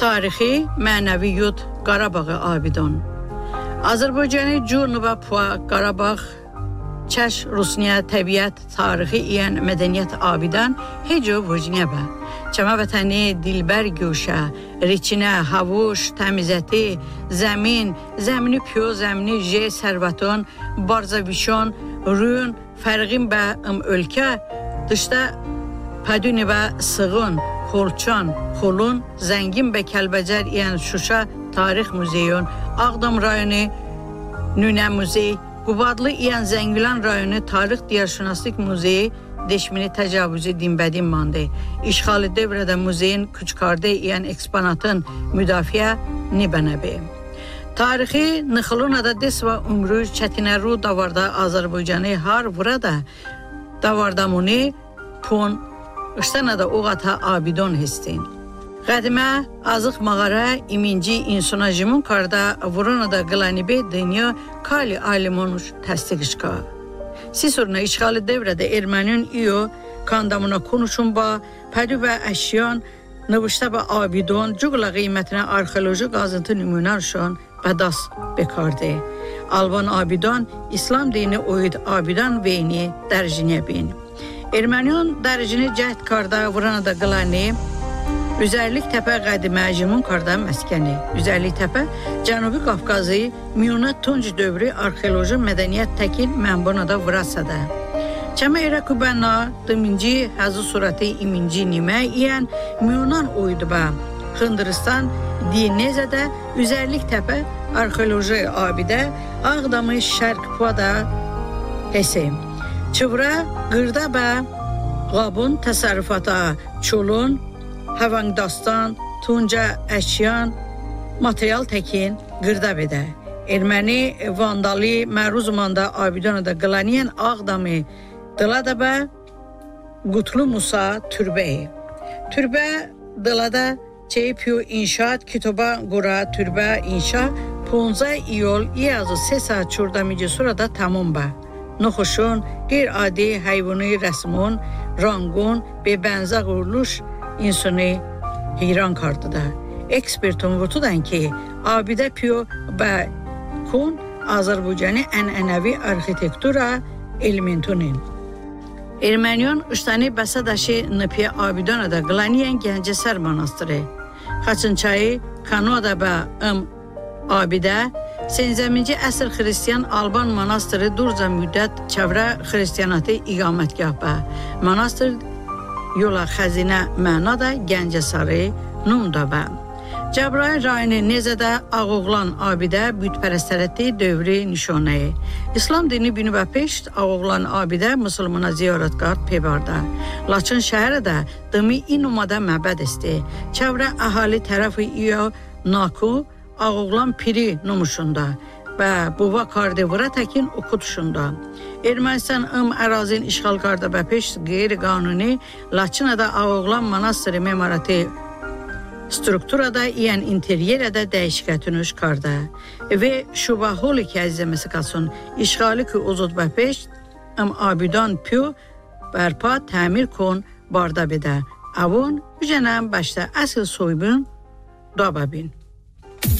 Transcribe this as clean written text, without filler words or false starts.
Tarixi, mənəvi yurd Qarabağı Abidon. Azərbaycanı Curnova Pua Qarabağ Çəş Rusniya təbiət tarixi iyən mədəniyyət abidan heco vujnəbə. Çəmə vətəni dilbər güşə, riçinə, havuş, təmizəti, zəmini pyo, zəmini je, sərvaton, barzavişon, rün, fərqin bə ölkə, dışda pədünü və sığın, xolçan, xolun, zəngin bə Kəlbəcər iyən Şuşa tarix muzeyon, Ağdam rayonu Nünə muzey, Qubadlı iyən Zəngilan rayonu tarix diyarşünaslıq muzeyi deşmini təcavüzü dinbədim mandı. İşğali dövrədə muzeyin küçkardə iyən eksponatın müdafiə nibənəbi. Tarixi Nıxılunada desva umru çətinəru davarda Azərbaycanı har burada davardamuni pon ıştanada oğata abidon histin. Qədimə azıq mağara iminci insonajımın karda vuranada qılanibe dünya kali alimonuz təsdiqişka. Sisurna işğali devrədə Ermənin iyo kandamına konuşun ba, pədü və əşyan nıvışda və abidon cüqla qiymətinə arxeoloji qazıntı nümunarşan bədas bekardı. Alban abidon İslam dini oyud abidan veyni dərcinə bin. Ermənin dərcini cəhd karda vuranada qılani Üzərlik təpə qədimə Jimun karda məskəni. Üzərlik təpə Cənubi Qafqazı Miyuna Tunc dövrü arxeoloji mədəniyyət təkil mənbunada vurasada. Çəmə İraqı bənna dıminci həzı surati iminci nimə iyən Miyunan oydu bə. Xındırıstan Dinezədə Üzərlik təpə arxeoloji abidə Ağdamı Şərq Puada Hesim. Çıvra qırda bə Qabun təsərrüfata Çolun Havangdastan, Tunca, Əşyan, material təkin qırda bedə. Erməni vandali məruzumanda abidonada qılaniyen Ağdamı dılada bə Qutlu Musa türbəyi. Türbə dılada çeypiyo inşaat kitoba qura türbə inşa 15 iyul iyazı 3 saat çurdamici surada tamam bə. Nuxuşun, qeyri-adi heyvani rəsmun, rangun və bənzə quruluş insani heyran kardıda. Ekspertun vutudan ki, abidə piyo və kun Azərbaycanı ənənəvi arxitektura elementunin. Erməniyon ıştani bəsadaşı nıpiyə abidonada qılaniyen Gəncəsər manastırı. Xaçınçayı Kanoada bə abidə 80-ci əsr xristiyan Alban manastırı durca müddət çəvrə xristiyanatı iqamətgah bə. Manastır yola xəzinə mənada Gəncəsarı numda bə. Cəbrayıl rayonu Nezədə Ağoğlan abidə bütpərəstərəti dövrü nişanəyi. İslam dini 2005 Ağoğlan abidə müsəlmana ziyarətkar pebarda. Laçın şəhərədə dımi inumada məbəd isti. Çəvrə əhali tərəfi iyo naku Ağoğlan piri numuşunda və buva kardevura təkin okutuşunda. Ermənistan ərazin işğal karda və peş qeyri-qanuni Laçınada Ağoğlan manastırı memarati strukturada iyən interyerədə dəyişikətünüş karda və şubaholi ki əzəməsi qalsın işğali ki uzud və peş abidan piyo bərpa təmir kon barda bedə. Avun ücənəm başda əsl soybun dababin.